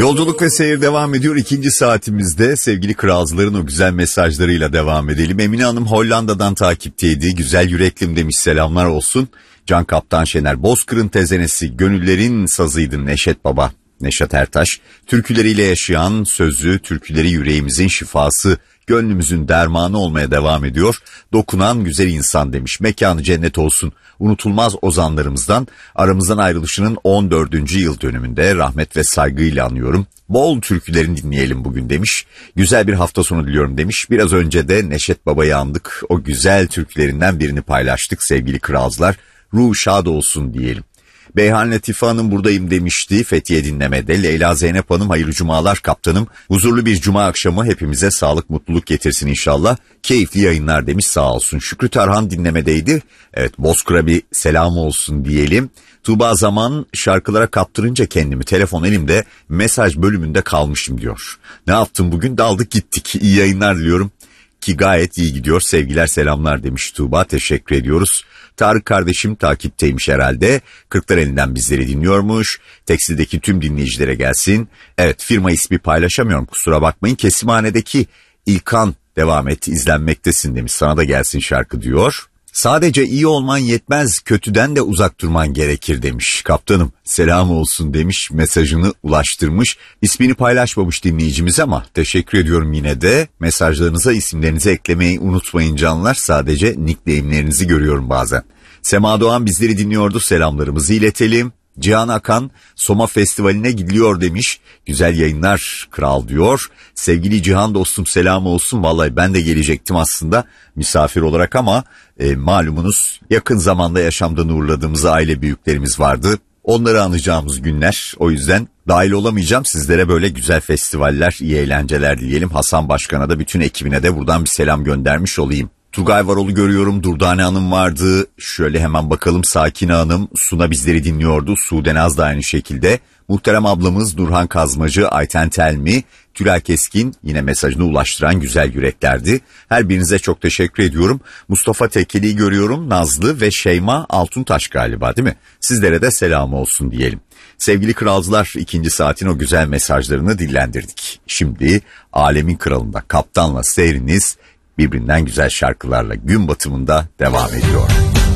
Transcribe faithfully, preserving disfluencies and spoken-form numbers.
Yolculuk ve seyir devam ediyor. İkinci saatimizde sevgili kralcıların o güzel mesajlarıyla devam edelim. Emine Hanım Hollanda'dan takipteydi. Güzel yüreklim demiş, selamlar olsun. Can Kaptan Şener, Bozkır'ın tezenesi, gönüllerin sazıydı Neşet Baba. Neşet Ertaş, türküleriyle yaşayan, sözü, türküleri yüreğimizin şifası, gönlümüzün dermanı olmaya devam ediyor. Dokunan güzel insan demiş. Mekanı cennet olsun. Unutulmaz ozanlarımızdan, aramızdan ayrılışının on dördüncü yıl dönümünde rahmet ve saygıyla anıyorum. Bol türkülerini dinleyelim bugün demiş. Güzel bir hafta sonu diliyorum demiş. Biraz önce de Neşet Baba'yı andık. O güzel türkülerinden birini paylaştık sevgili kralcılar. Ruh şad olsun diyelim. Beyhan Latife Hanım buradayım demişti Fethiye dinlemede. Leyla Zeynep Hanım hayırlı cumalar kaptanım. Huzurlu bir cuma akşamı hepimize sağlık mutluluk getirsin inşallah. Keyifli yayınlar demiş, sağ olsun. Şükrü Tarhan dinlemedeydi. Evet, Bozkır'a bir selam olsun diyelim. Tuğba Zaman, şarkılara kaptırınca kendimi telefon elimde mesaj bölümünde kalmışım diyor. Ne yaptım bugün, daldık gittik. İyi yayınlar diliyorum. Ki gayet iyi gidiyor, sevgiler selamlar demiş Tuğba, teşekkür ediyoruz. Tarık kardeşim takipteymiş herhalde. Kırklareli'nden bizleri dinliyormuş. Tekstil'deki tüm dinleyicilere gelsin. Evet, firma ismi paylaşamıyorum, kusura bakmayın. Kesimhanedeki İlkan devam et, izlenmektesin demiş. Sana da gelsin şarkı diyor. Sadece iyi olman yetmez, kötüden de uzak durman gerekir demiş. Kaptanım selam olsun demiş, mesajını ulaştırmış. İsmini paylaşmamış dinleyicimiz ama teşekkür ediyorum yine de. Mesajlarınıza isimlerinizi eklemeyi unutmayın canlar, sadece nickname'lerinizi görüyorum bazen. Sema Doğan bizleri dinliyordu, selamlarımızı iletelim. Cihan Akan Soma Festivali'ne gidiyor demiş. Güzel yayınlar kral diyor. Sevgili Cihan dostum selam olsun. Vallahi ben de gelecektim aslında misafir olarak ama e, malumunuz yakın zamanda yaşamdan uğurladığımız aile büyüklerimiz vardı. Onları anacağımız günler, o yüzden dahil olamayacağım. Sizlere böyle güzel festivaller, iyi eğlenceler dileyelim. Hasan Başkan'a da bütün ekibine de buradan bir selam göndermiş olayım. Turgay Varol'u görüyorum, Durdane Hanım vardı, şöyle hemen bakalım, Sakine Hanım, Suna bizleri dinliyordu, Sudenaz da aynı şekilde, muhterem ablamız Nurhan Kazmacı, Ayten Telmi, Tülay Keskin yine mesajını ulaştıran güzel yüreklerdi. Her birinize çok teşekkür ediyorum. Mustafa Tekeli'yi görüyorum, Nazlı ve Şeyma Altuntaş galiba değil mi? Sizlere de selam olsun diyelim. Sevgili kralcılar, ikinci saatin o güzel mesajlarını dillendirdik. Şimdi Alemin Kralı'nda Kaptan'la seyriniz birbirinden güzel şarkılarla gün batımında devam ediyor.